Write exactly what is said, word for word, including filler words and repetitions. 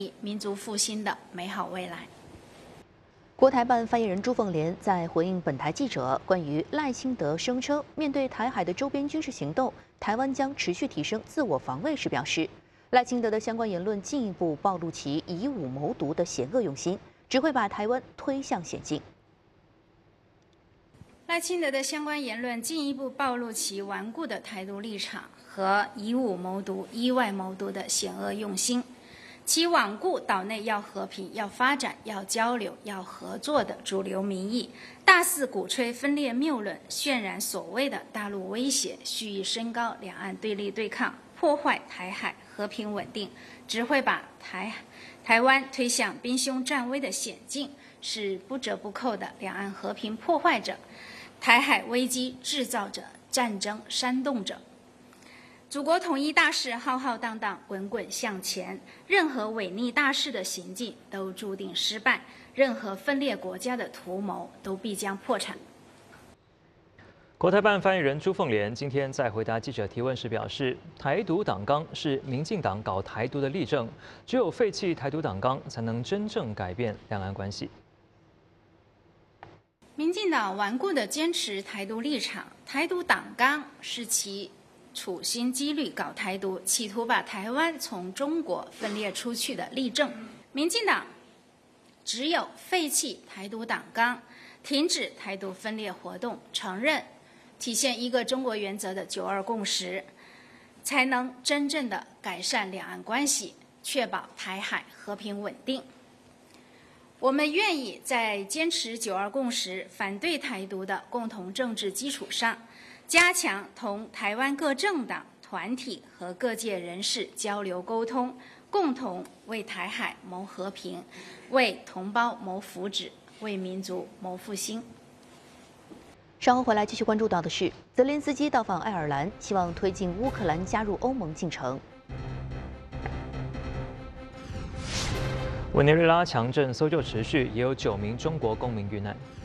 民族复兴的美好未来。 国台办发言人朱凤莲在回应本台记者关于赖清德声称面对台海的周边军事行动，台湾将持续提升自我防卫时表示，赖清德的相关言论进一步暴露其以武谋独的险恶用心，只会把台湾推向险境。 赖清德的相关言论进一步暴露其顽固的台独立场和以武谋独、依外谋独的险恶用心。其罔顾岛内要和平、要发展、要交流、要合作的主流民意，大肆鼓吹分裂谬论，渲染所谓的大陆威胁，蓄意升高两岸对立对抗，破坏台海和平稳定，只会把台台湾推向兵凶战危的险境，是不折不扣的两岸和平破坏者，台海危机制造者、战争煽动者。祖国统一大势浩浩荡荡，滚滚向前，任何违逆大势的行径都注定失败，任何分裂国家的图谋都必将破产。 国台办发言人朱凤莲今天在回答记者提问时表示，台独党纲是民进党搞台独的例证，只有废弃台独党纲，才能真正改变两岸关系。 民进党顽固地坚持台独立场，台独党纲是其处心积虑搞台独，企图把台湾从中国分裂出去的例证。民进党只有废弃台独党纲，停止台独分裂活动，承认体现一个中国原则的九二共识，才能真正的改善两岸关系，确保台海和平稳定。我们愿意在坚持九二共识、反对台独的共同政治基础上，加强同台湾各政党、团体和各界人士交流沟通，共同为台海谋和平，为同胞谋福祉，为民族谋复兴。 稍后回来继续关注到的是，泽连斯基到访爱尔兰，希望推进乌克兰加入欧盟进程。 委内瑞拉强震搜救持续，也有九名中国公民遇难。